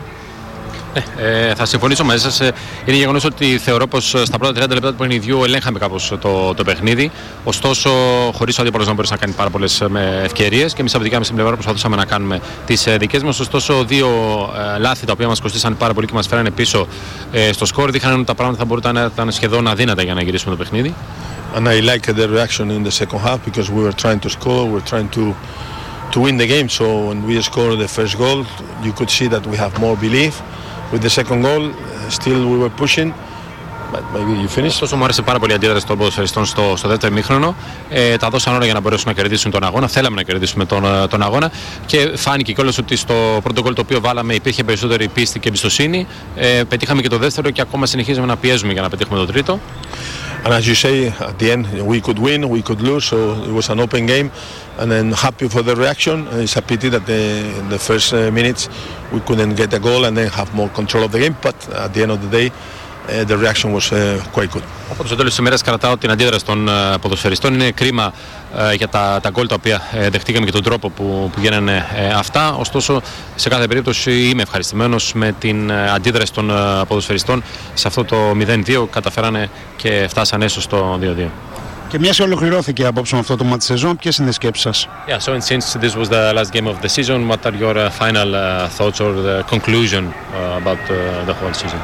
J: Θα συμφωνήσω μαζί σας. Είναι γεγονός ότι θεωρώ πως στα πρώτα 30 λεπτά του παιχνιδιού ελέγχαμε κάπως το παιχνίδι. Ωστόσο, χωρίς ο αντίπαλος να μπορέσει να κάνει πάρα πολλές ευκαιρίες και εμείς από δικά μας πλευρά προσπαθούσαμε να κάνουμε τις δικές μας. Ωστόσο, δύο λάθη τα οποία μας κοστίσαν πάρα πολύ και μας φέρανε πίσω στο σκορ δείχναν ότι τα πράγματα θα μπορούσαν να ήταν σχεδόν αδύνατα για να γυρίσουμε το παιχνίδι.
K: And I liked the reaction in the second half because we were trying to score, we were trying to win the game. So when we scored the first goal, you could see that we have more belief. With the second goal, still we were pushing, but maybe you finished.
J: Ωστόσο μου άρεσε πάρα πολύ η αντίδραση των ποδοσφαιριστών στο δεύτερο ημίχρονο. Τα δώσαν όλα για να μπορέσουν να κερδίσουν τον αγώνα. Θέλαμε να κερδίσουμε τον αγώνα και φάνηκε κιόλας ότι στο πρώτο γκολ το οποίο βάλαμε υπήρχε περισσότερη πίστη και εμπιστοσύνη. Πετύχαμε και το δεύτερο και ακόμα συνεχίζουμε να πιέζουμε για να πετύχουμε το τρίτο.
K: And as you say, at the end we could win, we could lose, so it was an open game. And then happy for the reaction. It's a pity that in the first minutes we couldn't get a goal and then have more control of the game. But at the end of the day, the reaction was quite good.
J: Οπότε στο τέλος της ημέρας κρατάω την αντίδραση των ποδοσφαιριστών. Είναι κρίμα για τα γκολ τα οποία δεχτήκαμε και τον τρόπο που γίνανε αυτά. Ωστόσο, σε κάθε περίπτωση είμαι ευχαριστημένος με την αντίδραση των ποδοσφαιριστών. Σε αυτό το 0-2 καταφέρανε και φτάσανε έσω στο 2-2.
L: Και μιας ολοκληρώθηκε απόψε με αυτό το μάτι σεζόν, ποιες είναι οι σκέψεις σας?
J: Yeah, so since this was the last game of the season, what are your final thoughts or the conclusion about the whole season?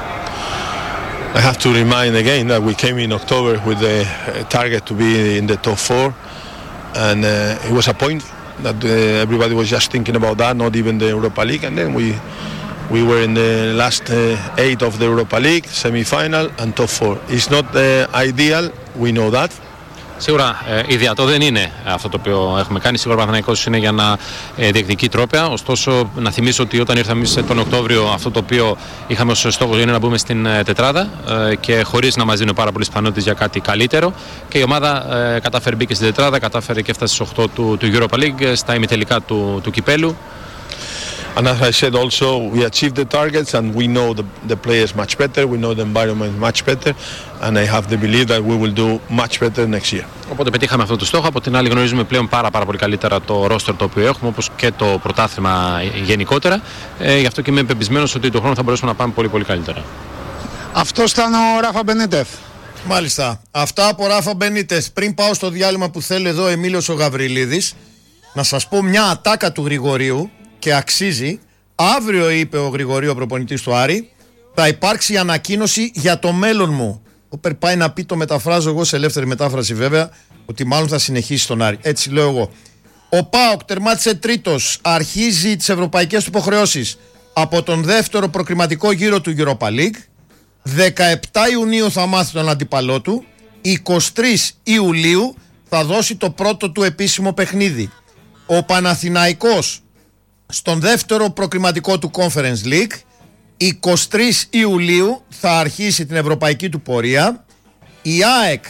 K: I have to remind again that we came in October with the target to be in the top 4 and it was a point that everybody was just thinking about that, not even the Europa League, and then we were in the last 8 of the Europa League, semi-final and top 4. It's not ideal, we know that.
J: Σίγουρα ιδιαίτερο δεν είναι αυτό το οποίο έχουμε κάνει. Σίγουρα ο Παναθηναϊκός είναι για να διεκδικεί τρόπαια. Ωστόσο, να θυμίσω ότι όταν ήρθαμε εμείς τον Οκτώβριο, αυτό το οποίο είχαμε ως στόχο είναι να μπούμε στην τετράδα και χωρίς να μας δίνουν πάρα πολλές πιθανότητες για κάτι καλύτερο. Και η ομάδα κατάφερε μπήκε στην τετράδα, κατάφερε και έφτασε στις 8 του Europa League, στα ημιτελικά του κυπέλου.
K: And as I said also, we achieved the targets and we know the players much better, we know the environment much better and I have the belief that we will do much better next year.
J: Οπότε πετύχαμε αυτό το στόχο, από την άλλη γνωρίζουμε πλέον πάρα πολύ καλύτερα το roster το οποίο έχουμε, όπως και το πρωτάθλημα γενικότερα. Γι' αυτό και είμαι πεπισμένος ότι το χρόνο θα μπορέσουμε να πάμε πολύ καλύτερα.
L: Αυτό ήταν ο Ράφα Μπενίτεθ.
B: Μάλιστα. Αυτά από Ράφα Μπενίτεθ. Πριν πάω στο διάλειμμα που θέλει εδώ ο Εμίλιος ο Γαβριλίδης, να σας πω μια ατάκα του Γρηγορίου και αξίζει. Αύριο, είπε ο Γρηγορίου, ο προπονητής του Άρη, θα υπάρξει ανακοίνωση για το μέλλον μου. Ο πάει να πει, το μεταφράζω εγώ σε ελεύθερη μετάφραση βέβαια, ότι μάλλον θα συνεχίσει στον Άρη. Έτσι λέω εγώ. Ο ΠΑΟΚ τερμάτισε τρίτος, αρχίζει τις ευρωπαϊκές του υποχρεώσεις από τον δεύτερο προκριματικό γύρο του Europa League. 17 Ιουνίου θα μάθει τον αντίπαλό του. 23 Ιουλίου θα δώσει το πρώτο του επίσημο παιχνίδι. Ο Παναθηναϊκός στον δεύτερο προκριματικό του Conference League. 23 Ιουλίου θα αρχίσει την ευρωπαϊκή του πορεία. Η ΑΕΚ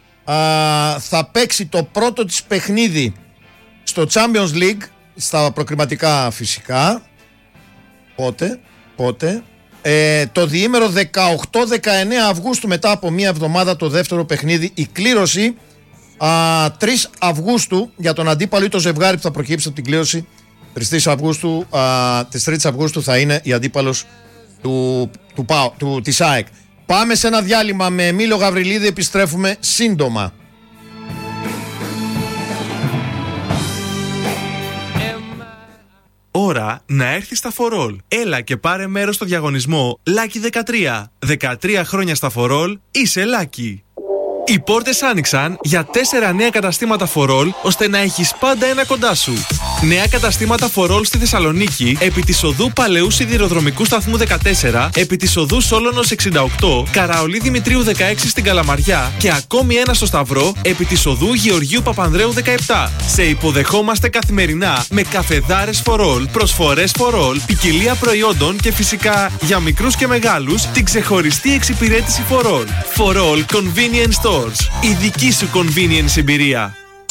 B: θα παίξει το πρώτο της παιχνίδι στο Champions League, στα προκριματικά φυσικά. Πότε? Το διήμερο 18-19 Αυγούστου, μετά από μία εβδομάδα το δεύτερο παιχνίδι. Η κλήρωση 3 Αυγούστου για τον αντίπαλο ή το ζευγάρι που θα προκύψει από την κλήρωση Της 3ης Αυγούστου θα είναι η αντίπαλος της ΑΕΚ. Πάμε σε ένα διάλειμμα με Εμίλιο Γαβριλίδη, επιστρέφουμε σύντομα.
M: Ώρα να έρθει στα For All. Έλα και πάρε μέρος στο διαγωνισμό Lucky 13. 13 χρόνια στα For All, είσαι Lucky. Οι πόρτες άνοιξαν για 4 νέα καταστήματα For All, ώστε να έχεις πάντα ένα κοντά σου. Νέα καταστήματα For All στη Θεσσαλονίκη, επί της οδού Παλαιού Σιδηροδρομικού Σταθμού 14, επί της οδού Σόλωνος 68, Καραολί Δημητρίου 16 στην Καλαμαριά και ακόμη ένα στο Σταυρό, επί της οδού Γεωργίου Παπανδρέου 17. Σε υποδεχόμαστε καθημερινά με καφεδάρες For All, προσφορές For All, ποικιλία προϊόντων και φυσικά για μικρούς και μεγάλους την ξεχωριστή εξυπηρέτηση For All. For All Convenience Stores. Η δική σου convenience εμπειρία.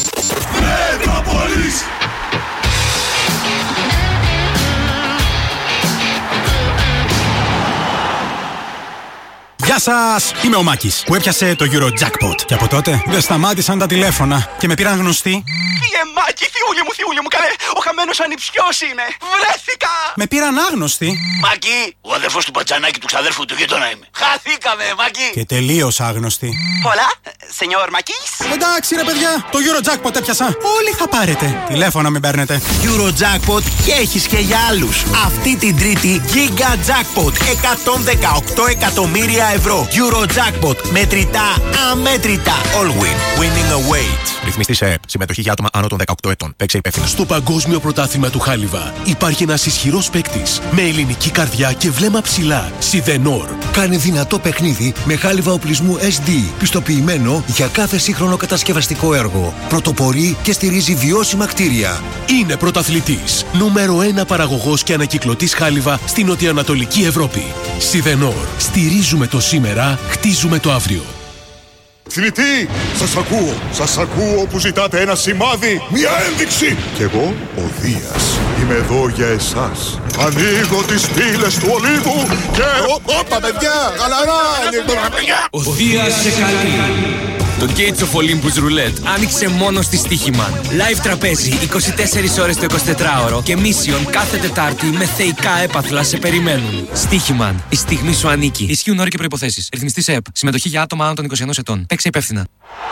N: Γεια σας! Είμαι ο Μάκης που έπιασε το Eurojackpot. Και από τότε δεν σταμάτησαν τα τηλέφωνα και με πήραν γνωστοί.
O: Μάκη, θειούλη μου, καλέ, ο χαμένος ανιψιός είναι. Βρέθηκα!
N: Με πήραν άγνωστοι.
O: Μάκη, ο αδερφός του Πατζανάκη του ξαδέρφου του γείτονα είμαι. Χαθήκαμε, Μάκη.
N: Και τελείως άγνωστοι.
O: Πολλά, σενιόρ Μάκης.
N: Εντάξει ρε παιδιά, το Eurojackpot έπιασα. Όλοι θα πάρετε. Τηλέφωνα μην παίρνετε.
P: Eurojackpot και έχεις και για άλλους. Αυτή την Τρίτη Giga Jackpot 118 εκατομμύρια ευρώ. Eurojackpot, μετρητά, αμέτρητα. All win. Winning awaits.
Q: Ρυθμιστή σε ΕΠ. Συμμετοχή για άτομα άνω των 18 ετών. Παίξε υπεύθυνα.
D: Στο Παγκόσμιο Πρωτάθλημα του Χάλιβα υπάρχει ένας ισχυρός παίκτης με ελληνική καρδιά και βλέμμα ψηλά. Σιδενόρ.
R: Κάνε δυνατό παιχνίδι με χάλιβα οπλισμού SD. Πιστοποιημένο για κάθε σύγχρονο κατασκευαστικό έργο. Πρωτοπορεί και στηρίζει βιώσιμα κτίρια.
D: Είναι πρωταθλητής. Νούμερο 1 παραγωγός και ανακυκλωτής χάλιβα στην νοτιοανατολική Ευρώπη. Σιδενόρ. Στηρίζουμε το σήμερα, χτίζουμε το αύριο.
S: Θνητοί, σας ακούω που ζητάτε ένα σημάδι, μια ένδειξη. Κι εγώ, ο Δίας, είμαι εδώ για εσάς. Ανοίγω τις πύλες του Ολύβου και... Όπα παιδιά, χαλαρά!
F: Ο Δίας σε καλεί. Το Gates of Olympus Roulette άνοιξε μόνο στη Στίχημαν. Live τραπέζι 24 ώρες το 24ωρο και Mission κάθε Τετάρτη με θεϊκά έπαθλα σε περιμένουν. Στίχημαν. Η στιγμή σου ανήκει. Ισχύουν όροι και προϋποθέσεις. Ρυθμιστή σε ΕΠ. Συμμετοχή για άτομα άνω των 21 ετών. Παίξε υπεύθυνα.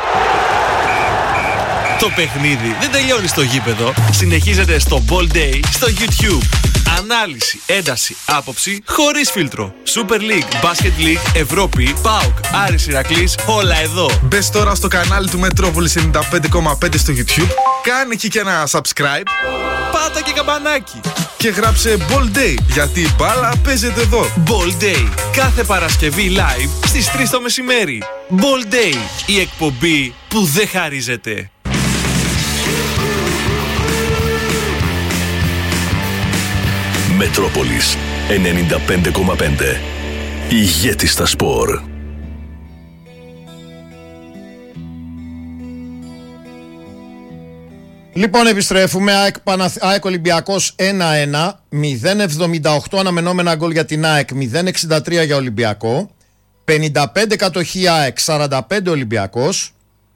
M: Το παιχνίδι δεν τελειώνει στο γήπεδο. Συνεχίζεται στο Ball Day στο YouTube. Ανάλυση, ένταση, άποψη χωρίς φίλτρο. Super League, Basket League, Ευρώπη, ΠΑΟΚ, Άρης Ηρακλής, όλα εδώ.
T: Μπες τώρα στο κανάλι του Μετρόπολης 95,5 στο YouTube. Κάνε εκεί και ένα subscribe.
M: Πάτα και καμπανάκι.
T: Και γράψε Ball Day, γιατί η μπάλα παίζεται εδώ.
M: Ball Day, κάθε Παρασκευή live στις 3 το μεσημέρι. Ball Day, η εκπομπή που δεν χαρίζεται.
D: Μετρόπολης 95,5. Ηγέτη στα σπορ.
B: Λοιπόν, επιστρέφουμε. ΑΕΚ Ολυμπιακός 1-1. 0,78 αναμενόμενα γκολ για την ΑΕΚ, 0,63 για Ολυμπιακό. 55 κατοχή ΑΕΚ, 45 Ολυμπιακός.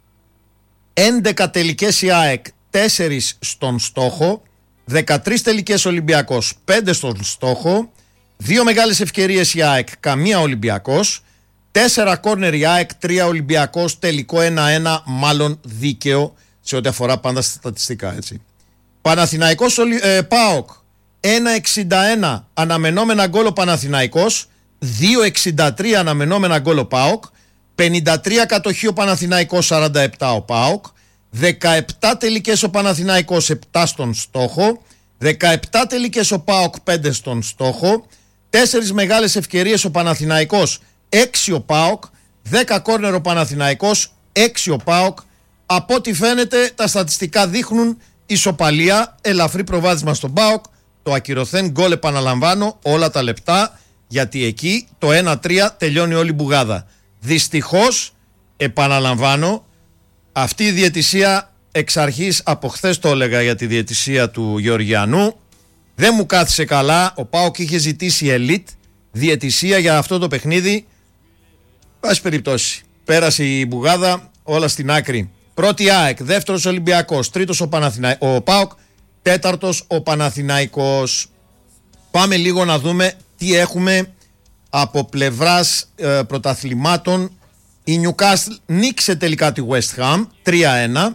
B: 11 τελικές η ΑΕΚ, 4 στον στόχο. 13 τελικές Ολυμπιακός, 5 στον στόχο. 2 μεγάλες ευκαιρίες η ΑΕΚ, καμία Ολυμπιακός. 4 κόρνερ η ΑΕΚ, 3 Ολυμπιακός. Τελικό 1-1, μάλλον δίκαιο σε ό,τι αφορά πάντα στα στατιστικά, έτσι. Παναθηναϊκός ΠΑΟΚ, 1,61 αναμενόμενα γκολ ο Παναθηναϊκός, 2,63 αναμενόμενα γκολ ο ΠΑΟΚ. 53 κατοχή ο Παναθηναϊκός, 47 ο ΠΑΟΚ. 17 τελικές ο Παναθηναϊκός, 7 στον στόχο. 17 τελικές ο ΠΑΟΚ, 5 στον στόχο. 4 μεγάλες ευκαιρίες ο Παναθηναϊκός, 6 ο ΠΑΟΚ. 10 κόρνερ ο Παναθηναϊκός, 6 ο ΠΑΟΚ. Από ό,τι φαίνεται τα στατιστικά δείχνουν ισοπαλία, ελαφρύ προβάδισμα στον ΠΑΟΚ. Το ακυρωθέν γκολ, επαναλαμβάνω, όλα τα λεπτά, γιατί εκεί το 1-3 τελειώνει όλη η μπουγάδα. Δυστυχώς, επαναλαμβάνω, αυτή η διαιτησία εξ αρχής, από χθες το έλεγα για τη διαιτησία του Γεωργιανού, δεν μου κάθισε καλά. Ο ΠΑΟΚ είχε ζητήσει ελίτ διαιτησία για αυτό το παιχνίδι. Πάση περιπτώσει, πέρασε η μπουγάδα, όλα στην άκρη. Πρώτη ΑΕΚ, δεύτερος Ολυμπιακός, τρίτος ο ΠΑΟΚ, τέταρτος ο Παναθηναϊκός. Πάμε λίγο να δούμε τι έχουμε από πλευράς πρωταθλημάτων. Η Newcastle νίκησε τελικά τη West Ham 3-1.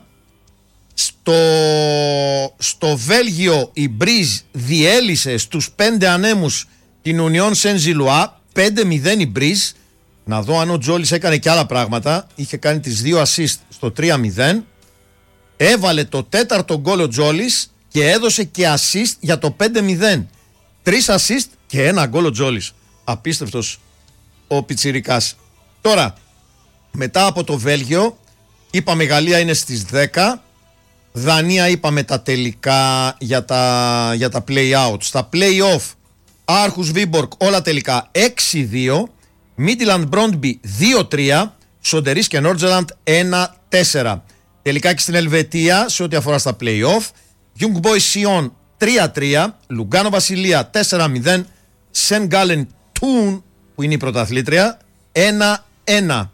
B: Στο Βέλγιο η Μπριζ διέλυσε στους 5 ανέμους την Union Saint-Gilloise 5-0 η Μπριζ. Να δω αν ο Τζόλις έκανε και άλλα πράγματα. Είχε κάνει τις 2 assist στο 3-0. Έβαλε το 4ο γκολ ο Τζόλις και έδωσε και assist για το 5-0. 3 assist και 1 γκολ ο Τζόλις. Απίστευτος ο πιτσιρικάς. Τώρα, μετά από το Βέλγιο, είπαμε Γαλλία είναι στις 10. Δανία είπαμε τα τελικά για τα play-out. Στα play-off, Άρχους Βίμπορκ όλα τελικά 6-2. Μίτιλαντ Μπρόντμπι 2-3. Σοντερίς και Νόρτζελαντ 1-4. Τελικά και στην Ελβετία σε ό,τι αφορά στα play-off. Young Boys Sion 3-3. Λουγκάνο Βασιλεία 4-0. Σεν Γκάλεν Τούν που είναι η πρωταθλήτρια 1-1.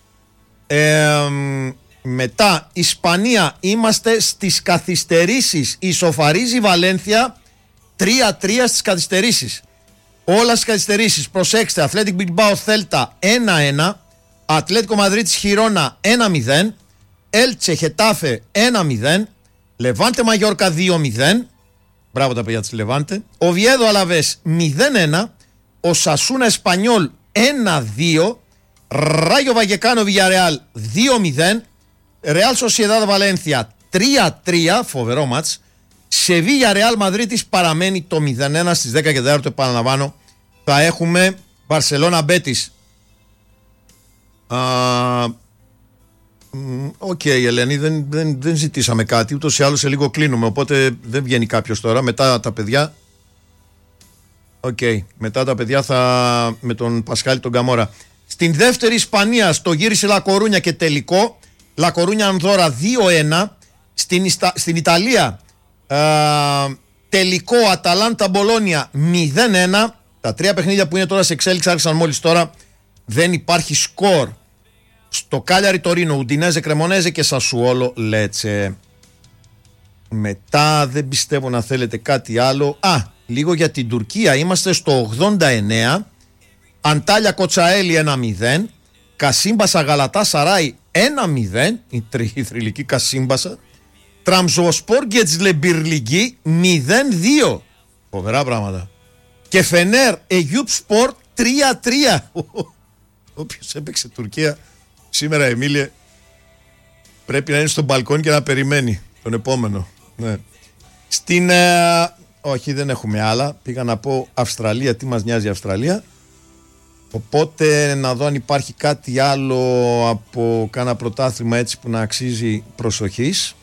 B: Μετά Ισπανία είμαστε στις καθυστερήσεις. Ισοφαρίζει η Βαλένθια 3-3 στις καθυστερήσεις. Όλα στις καθυστερήσεις. Προσέξτε, Athletic Bilbao Celta 1-1. Ατλέτικο Μαδρίτης Χιρόνα 1-0. Έλτσε Χετάφε 1-0. Λεβάντε Μαγιόρκα 2-0. Μπράβο τα παιδιά της Λεβάντε. Οβιέδο Αλαβές 0-1. Ο Σασούνα Εσπανιόλ 1-2. Ράγιο Βαγεκάνο Βιγιαρεάλ 2-0. Ρεάλ Σοσιεδάδ Βαλένθια 3-3. Φοβερό μάτς. Σεβίγια Ρεάλ Μαδρίτης παραμένει το 0-1 στις 10 και 4. Επαναλαμβάνω, θα έχουμε Μπαρσελόνα Μπέτις. Οκ, Ελένη, δεν ζητήσαμε κάτι. Ούτως ή άλλως σε λίγο κλείνουμε. Οπότε δεν βγαίνει κάποιος τώρα. Μετά τα παιδιά. Μετά τα παιδιά θα με τον Πασχάλη τον Καμόρα. Στην δεύτερη Ισπανία στο γύρισε Λακορούνια και τελικό. Λακορούνια Ανδόρα 2-1. Στην Ιταλία τελικό Αταλάντα Μπολόνια 0-1. Τα 3 παιχνίδια που είναι τώρα σε εξέλιξη άρχισαν μόλις τώρα. Δεν υπάρχει σκορ. Στο Κάλιαρι Τωρίνο, Ουντινέζε Κρεμονέζε και Σασουόλο Λέτσε. Μετά δεν πιστεύω να θέλετε κάτι άλλο. Λίγο για την Τουρκία. Είμαστε στο 89. Αντάλια Κοτσαέλη 1-0. Κασίμπασα Γαλατά Σαράι 1-0. Η θρυλική Κασίμπασα. Τραμζοσπορ Γκετζλε Μπιρλιγκή 0-2. Φοβερά πράγματα. Και Φενέρ Αιγιούπ Σπορ 3-3. Όποιος έπαιξε Τουρκία σήμερα, Εμίλιε, πρέπει να είναι στο μπαλκόνι και να περιμένει τον επόμενο. Ναι. Όχι, δεν έχουμε άλλα. Πήγα να πω Αυστραλία, τι μας νοιάζει η Αυστραλία. Οπότε να δω αν υπάρχει κάτι άλλο από κάνα πρωτάθλημα έτσι που να αξίζει προσοχής.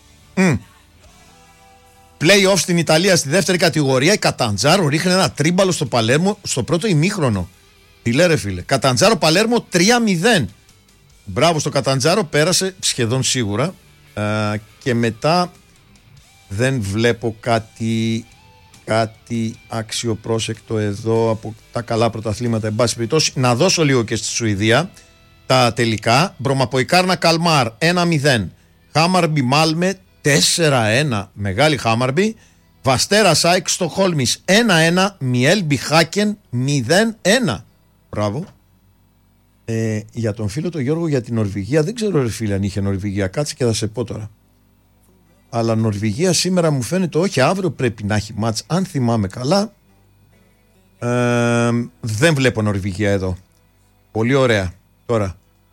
B: Play-off στην Ιταλία στη δεύτερη κατηγορία. Η Καταντζάρο ρίχνει ένα τρίμπαλο στο Παλέρμο στο πρώτο ημίχρονο. Τι λέει ρε φίλε. Καταντζάρο Παλέρμο 3-0. Μπράβο στο Καταντζάρο, πέρασε σχεδόν σίγουρα. Και μετά δεν βλέπω κάτι αξιοπρόσεκτο εδώ από τα καλά πρωταθλήματα. Εν πάση περιπτώσει, να δώσω λίγο και στη Σουηδία τα τελικά. Μπρομαποϊκάρνα Καλμάρ 1-0. Χάμαρμπι Μάλμε 4-1. Μεγάλη Χάμαρμπι. Βαστέρα Σάικ Στοχόλμης 1-1. Μιέλμπι Χάκεν 0-1. Μπράβο. Για τον φίλο τον Γιώργο για την Νορβηγία, δεν ξέρω ρε φίλε αν είχε Νορβηγία, κάτσε και θα σε πω τώρα. Αλλά Νορβηγία σήμερα μου φαίνεται, όχι, αύριο πρέπει να έχει μάτς, αν θυμάμαι καλά. Δεν βλέπω Νορβηγία εδώ. Πολύ ωραία. Τώρα,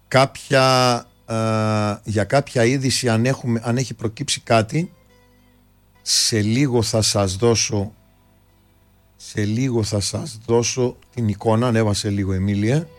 B: για κάποια είδηση αν έχει προκύψει κάτι, σε λίγο θα σας δώσω την εικόνα. Ανέβασε λίγο Εμίλια.